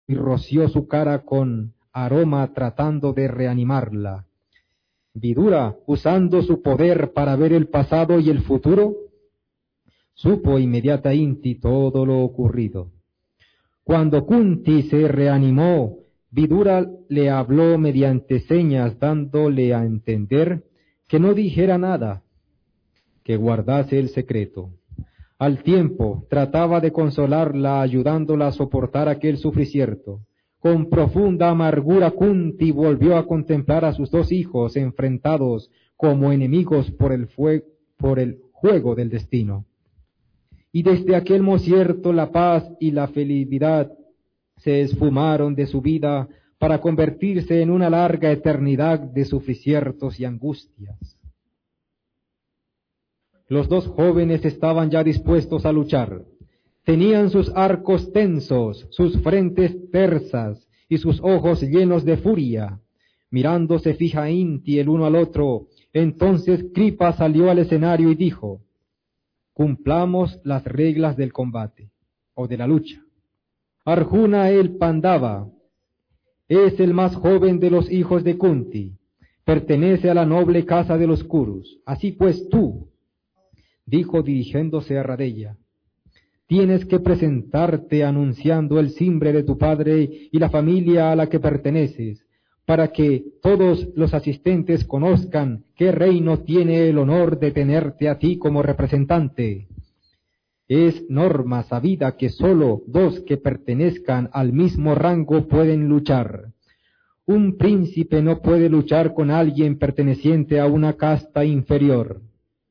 y roció su cara con aroma tratando de reanimarla. Vidura, usando su poder para ver el pasado y el futuro, supo inmediata Inti todo lo ocurrido. Cuando Kunti se reanimó, Vidura le habló mediante señas, dándole a entender que no dijera nada, que guardase el secreto. Al tiempo, trataba de consolarla, ayudándola a soportar aquel sufrimiento. Con profunda amargura, Kunti volvió a contemplar a sus dos hijos enfrentados como enemigos por el juego del destino. Y desde aquel momento la paz y la felicidad se esfumaron de su vida para convertirse en una larga eternidad de sufrimientos y angustias. Los dos jóvenes estaban ya dispuestos a luchar. Tenían sus arcos tensos, sus frentes tersas y sus ojos llenos de furia. Mirándose fija Inti el uno al otro, entonces Kripa salió al escenario y dijo: cumplamos las reglas del combate, o de la lucha. Arjuna el Pandava es el más joven de los hijos de Kunti, pertenece a la noble casa de los Kurus. Así pues tú, dijo dirigiéndose a Radeya, tienes que presentarte anunciando el simbre de tu padre y la familia a la que perteneces, para que todos los asistentes conozcan qué reino tiene el honor de tenerte a ti como representante. Es norma sabida que sólo dos que pertenezcan al mismo rango pueden luchar. Un príncipe no puede luchar con alguien perteneciente a una casta inferior.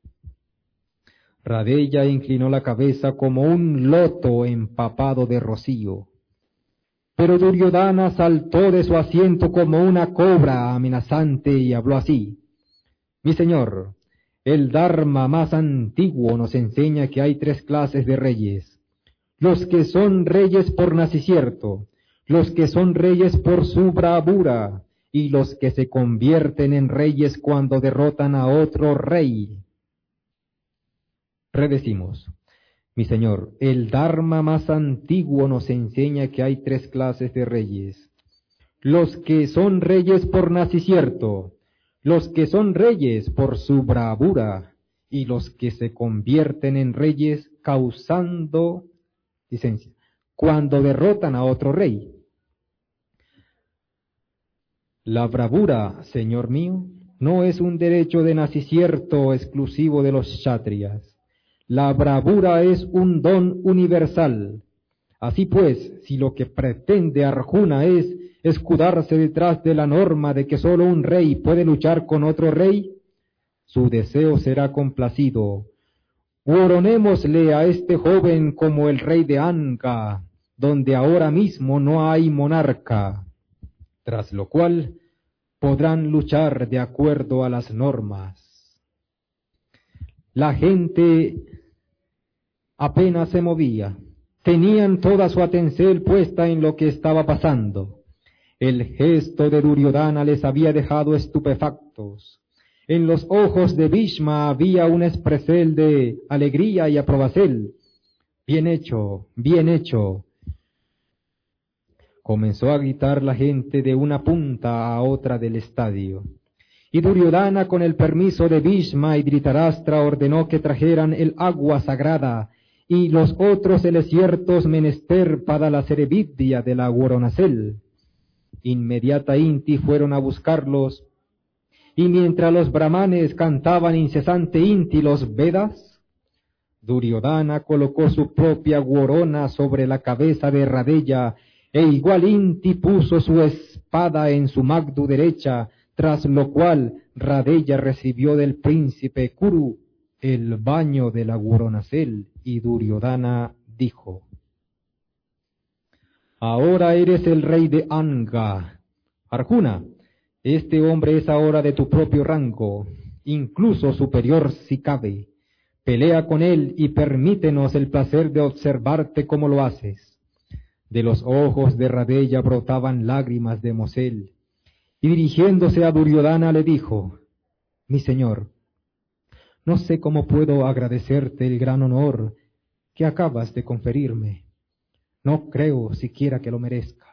Radeya inclinó la cabeza como un loto empapado de rocío. Pero Duryodhana saltó de su asiento como una cobra amenazante y habló así: mi señor, el Dharma más antiguo nos enseña que hay tres clases de reyes: los que son reyes por nacimiento, los que son reyes por su bravura, y los que se convierten en reyes cuando derrotan a otro rey. Redecimos: mi señor, el Dharma más antiguo nos enseña que hay tres clases de reyes: los que son reyes por nacimiento, los que son reyes por su bravura, y los que se convierten en reyes causando licencia, cuando derrotan a otro rey. La bravura, señor mío, no es un derecho de nacimiento exclusivo de los kshatriyas. La bravura es un don universal. Así pues, si lo que pretende Arjuna es escudarse detrás de la norma de que sólo un rey puede luchar con otro rey, su deseo será complacido. Coronémosle a este joven como el rey de Anga, donde ahora mismo no hay monarca, tras lo cual podrán luchar de acuerdo a las normas. La gente apenas se movía. Tenían toda su atención puesta en lo que estaba pasando. El gesto de Duryodhana les había dejado estupefactos. En los ojos de Bhishma había una expresión de alegría y aprobación. Bien hecho, bien hecho. Comenzó a gritar la gente de una punta a otra del estadio. Y Duryodhana, con el permiso de Bhishma y Dhritarashtra, ordenó que trajeran el agua sagrada y los otros ciertos menester para la cerevidia de la Voronacel. Inmediata Inti fueron a buscarlos, y mientras los brahmanes cantaban incesante Inti los Vedas, Duryodhana colocó su propia Vorona sobre la cabeza de Radeya, e igual Inti puso su espada en su magdu derecha, tras lo cual Radeya recibió del príncipe Kuru el baño de la Voronacel, y Duryodhana dijo: ahora eres el rey de Anga. Arjuna, este hombre es ahora de tu propio rango, incluso superior si cabe. Pelea con él y permítenos el placer de observarte como lo haces. De los ojos de Radeya brotaban lágrimas de Mosel, y dirigiéndose a Duryodhana le dijo: mi señor, no sé cómo puedo agradecerte el gran honor que acabas de conferirme. No creo siquiera que lo merezca.